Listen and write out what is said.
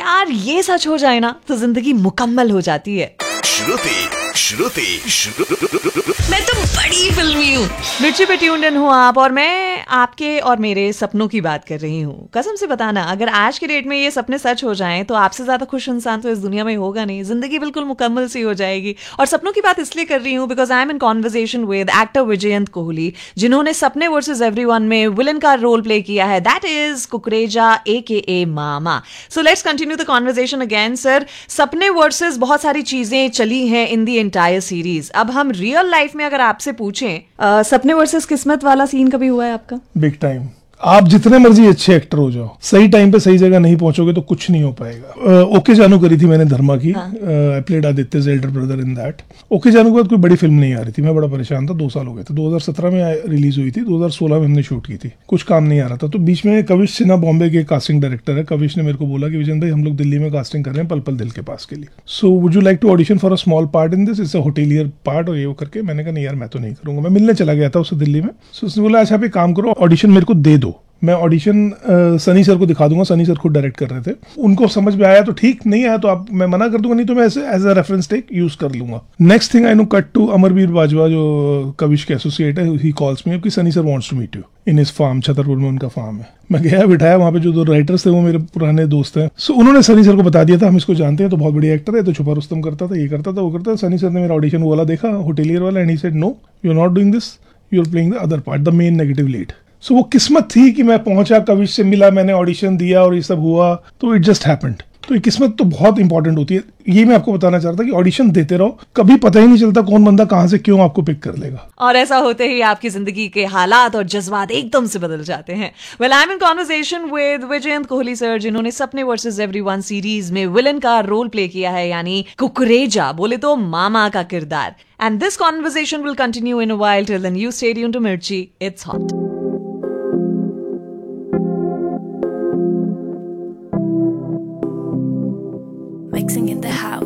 यार ये सच हो जाए ना तो जिंदगी मुकम्मल हो जाती है। मैं तो बड़ी फिल्मी हूँ। मिर्ची पे ट्यून्ड इन हूँ आप, और मैं आपके और मेरे सपनों की बात कर रही हूँ। कसम से बताना, अगर आज के डेट में ये सपने सच हो जाएं तो आपसे ज्यादा खुश इंसान तो इस दुनिया में होगा नहीं। जिंदगी बिल्कुल मुकम्मल सी हो जाएगी। और सपनों की बात इसलिए कर रही हूँ because I am in conversation with actor Vijayant Kohli, जिन्होंने सपने वर्सेस एवरीवन में विलन का रोल प्ले किया है। That is Kukreja AKA mama. So let's continue the conversation again. Sir, सपने वर्सेस बहुत सारी चीजें चली हैं इन दी एंटायर सीरीज। अब हम रियल लाइफ में अगर आपसे पूछें, सपने वर्सेस किस्मत वाला सीन कभी हुआ है आपका? Big time. आप जितने मर्जी अच्छे एक्टर हो जाओ, सही टाइम पे सही जगह नहीं पहुंचोगे तो कुछ नहीं हो पाएगा। ओके जानू करी थी मैंने धर्मा की। I played आदित्य's Elder brother in that. Okay जानू के बाद कोई बड़ी फिल्म नहीं आ रही थी, मैं बड़ा परेशान था। 2 साल हो गए थे। 2017 में रिलीज हुई थी, 2016 में हमने शूट की थी। कुछ काम नहीं आ रहा था, तो बीच में कविश सिन्हा बॉम्बे के कास्टिंग डायरेक्टर है, कविश ने मेरे को बोला कि विजन भाई हम लोग दिल्ली में कास्टिंग कर रहे हैं पल पल दिल के पास के लिए, so would you like to audition for a small part in this, it's a hotelier part, और ये वो करके। मैंने कहा नहीं यार मैं तो नहीं करूंगा। मैं मिलने चला गया था उससे दिल्ली में। सो उसने बोला अच्छा आप एक काम करो, ऑडिशन मेरे को दे दो, मैं ऑडिशन सनी सर को दिखा दूंगा। सनी सर खुद डायरेक्ट कर रहे थे। उनको समझ में आया तो ठीक, नहीं आया तो आप मैं मना कर दूंगा, नहीं तो मैं ऐसे as a reference take use कर लूंगा। Next thing I know cut to Amarvir Bajwa, जो कविश के एसोसिएट है, ही कॉल्स मी कि Sunny sir wants to meet you in his farm. Chhatarpur में उनका फार्म है। मैं गया, बिठाया वहाँ पे। जो 2 राइटर्स थे वो मेरे पुराने दोस्त हैं। सो उन्होंने सनी सर को बता दिया था हम इसको जानते हैं, तो बहुत बढ़िया एक्टर है, तो छुपा रुस्तम करता था, ये करता था, वो करता था। सनी सर ने मेरा ऑडिशन वाला देखा, होटेलियर वाला, and he said no you are not doing this, you are playing the other part, the main negative lead. सो वो किस्मत थी कि मैं पहुंचा, कविश से मिला, मैंने ऑडिशन दिया और ये सब हुआ, तो इट जस्ट हैपेंड। तो ये किस्मत तो बहुत इंपॉर्टेंट होती है। ये मैं आपको बताना चाहता कि ऑडिशन देते रहो, कभी पता ही नहीं चलता कौन बंदा कहां से क्यों आपको पिक कर लेगा। और ऐसा होते ही आपकी जिंदगी के हालात और जज्बात एकदम से बदल जाते हैं। Well, I am in conversation with Vijayant Kohli sir, जिन्होंने सपने वर्सेस एवरीवन सीरीज में विलन का रोल प्ले किया है, यानी कुकरेजा, बोले तो मामा का किरदार। And this conversation will continue in a while. Till then you stay tuned to मिर्ची, इट्स हॉट।